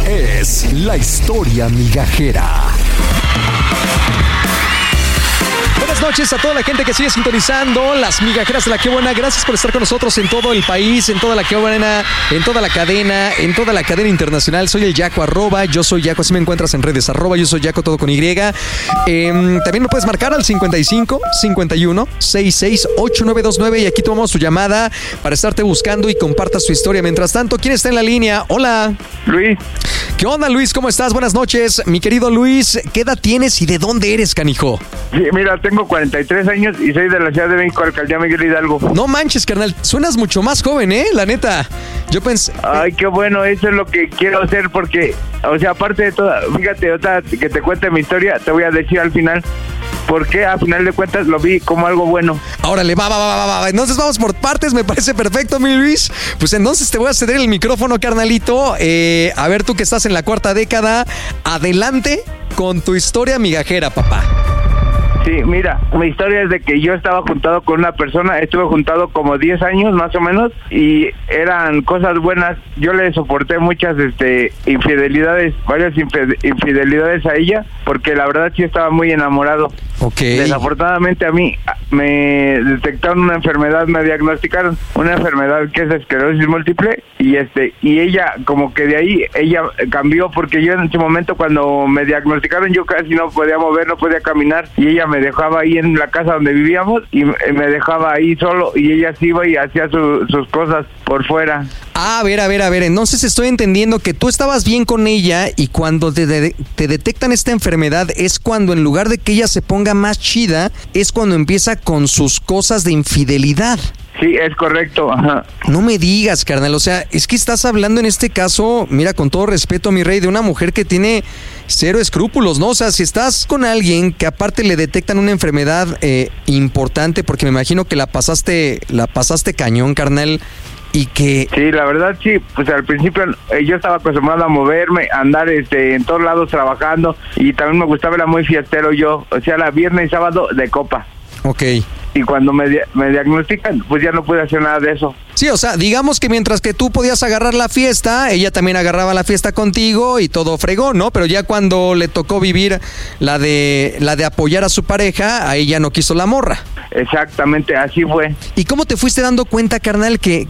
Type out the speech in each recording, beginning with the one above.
es La Historia Migajera. Buenas noches a toda la gente que sigue sintonizando Las Migajeras de la Qué Buena. Gracias por estar con nosotros en todo el país, en toda la Qué Buena, en toda la cadena internacional. Soy el Yaco, yo soy Yaco, así me encuentras en redes, yo soy Yaco, todo con Y. También me puedes marcar al 55 51 66 8929 y aquí tomamos tu llamada para estarte buscando y compartas tu historia. Mientras tanto, ¿quién está en la línea? Hola. Luis. ¿Qué onda, Luis? ¿Cómo estás? Buenas noches. Mi querido Luis, ¿qué edad tienes y de dónde eres, canijo? Sí, mira, tengo 43 años y soy de la Ciudad de México, Alcaldía Miguel Hidalgo. No manches, carnal, suenas mucho más joven, la neta. Yo pensé... Ay, qué bueno, eso es lo que quiero hacer porque, o sea, aparte de todo, fíjate, otra que te cuente mi historia, te voy a decir al final porque a final de cuentas lo vi como algo bueno. Órale, va. Entonces vamos por partes, me parece perfecto, mi Luis. Pues entonces te voy a ceder el micrófono, carnalito. A ver, tú que estás en la cuarta década, adelante con tu historia migajera, papá. Sí, mira, mi historia es de que yo estaba juntado con una persona, estuve juntado como 10 años más o menos y eran cosas buenas. Yo le soporté muchas infidelidades, varias infidelidades a ella, porque la verdad sí estaba muy enamorado. Okay. Desafortunadamente a mí me detectaron una enfermedad, me diagnosticaron una enfermedad que es esclerosis múltiple y ella como que de ahí ella cambió, porque yo en ese momento cuando me diagnosticaron yo casi no podía mover, no podía caminar y ella me dejaba ahí en la casa donde vivíamos y me dejaba ahí solo y ella se iba y hacía sus cosas por fuera. A ver, entonces estoy entendiendo que tú estabas bien con ella y cuando te detectan esta enfermedad es cuando en lugar de que ella se ponga más chida, es cuando empieza con sus cosas de infidelidad. Sí, es correcto, ajá. No me digas, carnal, o sea, es que estás hablando en este caso, mira, con todo respeto, mi rey, de una mujer que tiene cero escrúpulos, ¿no? O sea, si estás con alguien que aparte le detectan una enfermedad importante, porque me imagino que la pasaste cañón, carnal, y que... Sí, la verdad sí, pues al principio yo estaba acostumbrado a moverme, a andar en todos lados trabajando y también me gustaba, era muy fiestero yo, o sea, la viernes y sábado de copa. Ok. Y cuando me diagnostican, pues ya no pude hacer nada de eso. Sí, o sea, digamos que mientras que tú podías agarrar la fiesta, ella también agarraba la fiesta contigo y todo fregó, ¿no? Pero ya cuando le tocó vivir la de apoyar a su pareja, a ella no quiso la morra. Exactamente, así fue. ¿Y cómo te fuiste dando cuenta, carnal, que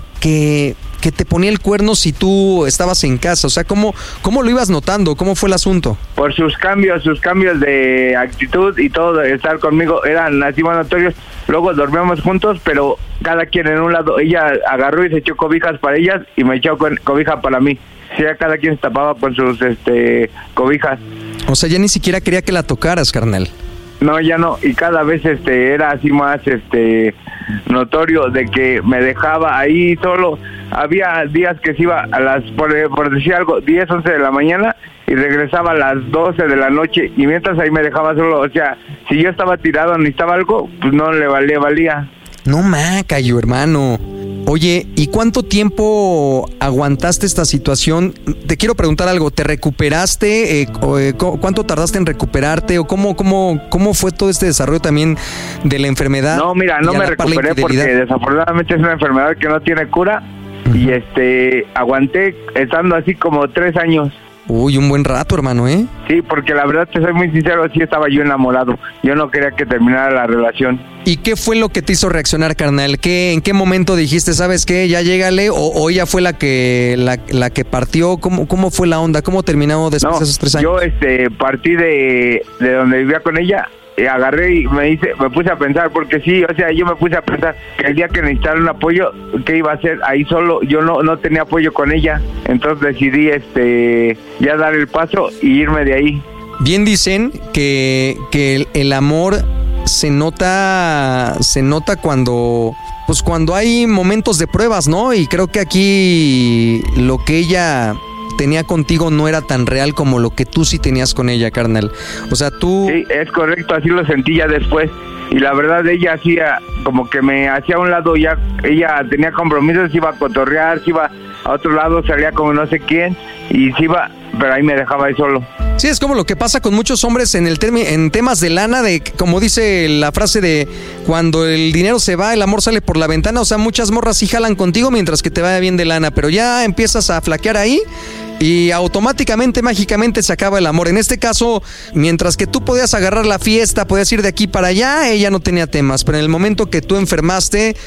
te ponía el cuerno si tú estabas en casa? O sea, ¿cómo lo ibas notando? ¿Cómo fue el asunto? Por sus cambios de actitud y todo, de estar conmigo, eran así muy notorios. Luego dormíamos juntos, pero cada quien en un lado. Ella agarró y se echó cobijas para ellas y me echó cobija para mí. Sí, cada quien se tapaba con sus cobijas. O sea, ya ni siquiera quería que la tocaras, carnal. No, ya no, y cada vez era así más notorio de que me dejaba ahí solo. Había días que se iba a las, por decir algo, 10, 11 de la mañana y regresaba a las 12 de la noche y mientras ahí me dejaba solo. O sea, si yo estaba tirado, necesitaba algo, pues no le valía. No macayo, hermano. Oye, ¿y cuánto tiempo aguantaste esta situación? Te quiero preguntar algo, ¿te recuperaste? ¿Cuánto tardaste en recuperarte? ¿O cómo fue todo este desarrollo también de la enfermedad? No, mira, no me recuperé porque desafortunadamente es una enfermedad que no tiene cura. Uh-huh. Y aguanté estando así como 3 años. Uy, un buen rato, hermano, ¿eh? Sí, porque la verdad, te soy muy sincero, sí estaba yo enamorado. Yo no quería que terminara la relación. ¿Y qué fue lo que te hizo reaccionar, carnal? ¿En qué momento dijiste, sabes qué, ya llégale? ¿O ella fue la que partió? ¿Cómo fue la onda? ¿Cómo terminó después de esos 3 años? Yo partí de donde vivía con ella. Agarré y me puse a pensar, porque sí, o sea, yo me puse a pensar que el día que necesitara un apoyo, ¿qué iba a hacer? Ahí solo, yo no tenía apoyo con ella, entonces decidí ya dar el paso y irme de ahí. Bien dicen que el amor se nota cuando hay momentos de pruebas, ¿no? Y creo que aquí lo que ella tenía contigo no era tan real como lo que tú sí tenías con ella, carnal. O sea, tú... Sí, es correcto, así lo sentí ya después. Y la verdad, ella hacía como que me hacía a un lado, ya ella tenía compromisos, se iba a cotorrear, se iba a otro lado, salía como no sé quién, y se iba, pero ahí me dejaba ahí solo. Sí, es como lo que pasa con muchos hombres en temas de lana, de como dice la frase de cuando el dinero se va, el amor sale por la ventana. O sea, muchas morras sí jalan contigo mientras que te vaya bien de lana, pero ya empiezas a flaquear ahí y automáticamente, mágicamente se acaba el amor. En este caso, mientras que tú podías agarrar la fiesta, podías ir de aquí para allá, ella no tenía temas, pero en el momento que tú enfermaste,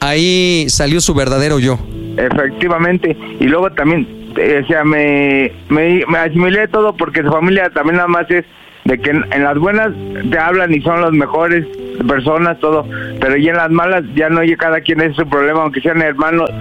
ahí salió su verdadero yo. Efectivamente, y luego también, o sea, me asimilé todo porque su familia también nada más es de que en las buenas te hablan y son los mejores personas, todo, pero ya en las malas ya no, oye, cada quien es su problema, aunque sean hermanos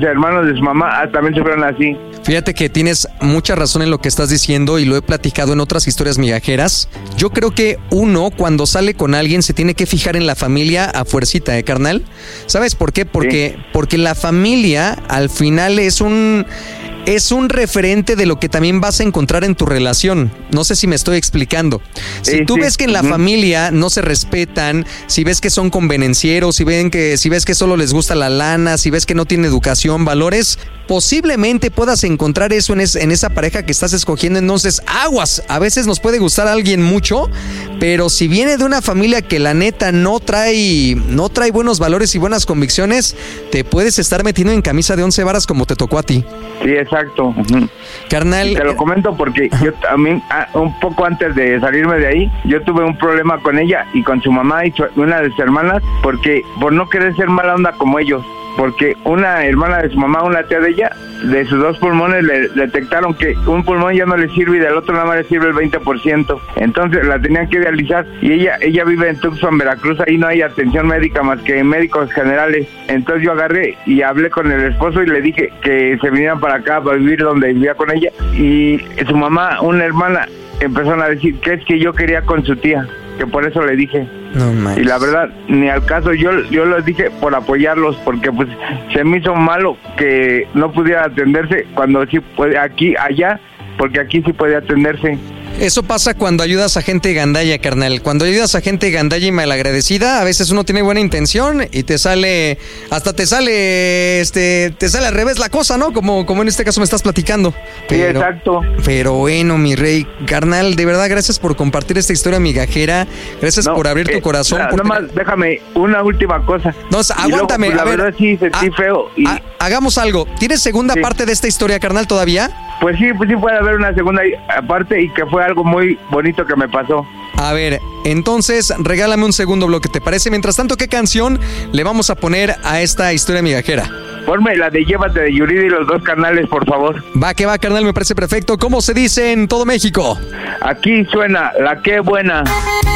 de su mamá, también se fueron así. Fíjate que tienes mucha razón en lo que estás diciendo y lo he platicado en otras historias migajeras. Yo creo que uno cuando sale con alguien se tiene que fijar en la familia a fuercita, carnal. ¿Sabes por qué? Porque la familia al final es un referente de lo que también vas a encontrar en tu relación. No sé si me estoy explicando. Si tú ves que en la familia no se respetan, si ves que son convenencieros, si ves que solo les gusta la lana, si ves que no tienen educación, valores, posiblemente puedas encontrar eso en esa pareja que estás escogiendo. Entonces, aguas. A veces nos puede gustar a alguien mucho, pero si viene de una familia que la neta no trae buenos valores y buenas convicciones, te puedes estar metiendo en camisa de 11 varas como te tocó a ti. Sí, exacto. Carnal, te lo comento porque yo también, un poco antes de salirme de ahí, yo tuve un problema con ella y con su mamá y una de sus hermanas, porque por no querer ser mala onda como ellos, porque una hermana de su mamá, una tía de ella, de sus 2 pulmones le detectaron que un pulmón ya no le sirve y del otro nada más le sirve el 20%. Entonces la tenían que dializar y ella vive en Tucson, Veracruz, ahí no hay atención médica más que médicos generales. Entonces yo agarré y hablé con el esposo y le dije que se vinieran para acá para vivir donde vivía con ella, y su mamá, una hermana, empezaron a decir que es que yo quería con su tía, que por eso le dije. No manches. Y la verdad, ni al caso, yo los dije por apoyarlos, porque pues se me hizo malo que no pudiera atenderse cuando sí puede allá, porque aquí sí puede atenderse. Eso pasa cuando ayudas a gente gandalla, carnal. Cuando ayudas a gente gandalla y malagradecida, a veces uno tiene buena intención y te sale al revés la cosa, ¿no? Como en este caso me estás platicando. Sí, exacto. Pero bueno, mi rey, carnal, de verdad, gracias por compartir esta historia migajera. Gracias por abrir tu corazón. Nomás déjame una última cosa. No, aguántame. Luego, pues, la verdad sí sentí feo. Hagamos algo. ¿Tienes segunda parte de esta historia, carnal, todavía? Pues sí puede haber una segunda parte, y que fue algo muy bonito que me pasó. A ver, entonces regálame un segundo bloque, ¿te parece? Mientras tanto, ¿qué canción le vamos a poner a esta historia migajera? Ponme la de Llévate de Yuridia y los 2 carnales, por favor. Va que va, carnal, me parece perfecto. ¿Cómo se dice en todo México? Aquí suena La Qué Buena.